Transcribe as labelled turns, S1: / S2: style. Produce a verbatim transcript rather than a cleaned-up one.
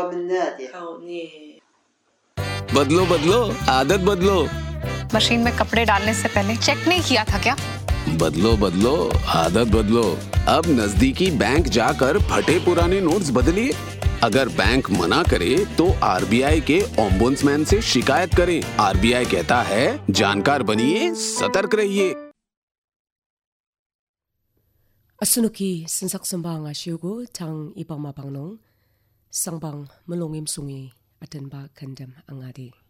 S1: बदलो बदलो आदत बदलो।
S2: मशीन में कपड़े डालने से पहले चेक नहीं किया था क्या?
S1: बदलो बदलो आदत बदलो। अब नजदीकी बैंक जाकर फटे पुराने नोट्स बदलिए। अगर बैंक मना करे तो आरबीआई के ओम्बुड्समैन से शिकायत करें। आरबीआई कहता है जानकार बनिए, सतर्क रहिए।
S3: Asunuki sensak sembang asyugo tang ipang mapangnong sangbang melongim sungi aten ba kandam angadi.